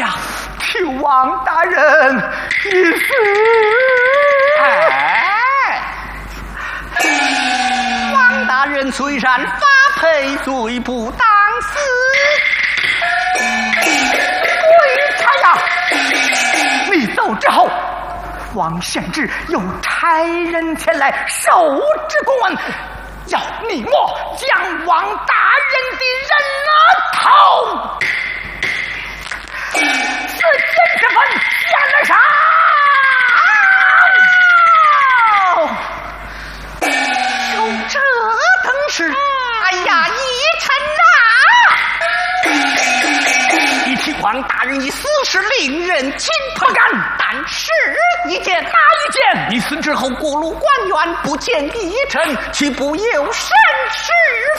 呀？ 求王大人一死。 王大人虽然发配，罪不当死。 鬼差呀！你走之后，王献之又差人前来收执公文，要你我将王大人的人头此间之分下来杀。 有这等事，哎呀，一臣啊！你替王大人一死是令人钦佩， 不敢。 但是一件哪一件？你死之后，过路官员不见一臣，岂不有审是